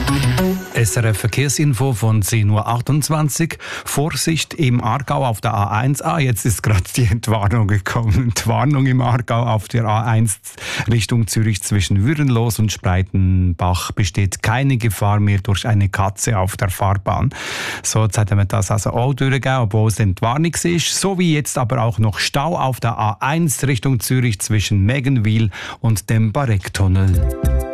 SRF Verkehrsinfo von 10.28 Uhr. Vorsicht im Aargau auf der A1. Jetzt ist gerade die Entwarnung gekommen. Entwarnung im Aargau auf der A1 Richtung Zürich zwischen Würenlos und Spreitenbach besteht keine Gefahr mehr durch eine Katze auf der Fahrbahn. So, jetzt hat man das also auch durchgegeben, obwohl es Entwarnung ist. So wie jetzt aber auch noch Stau auf der A1 Richtung Zürich zwischen Meggenwil und dem Barecktunnel.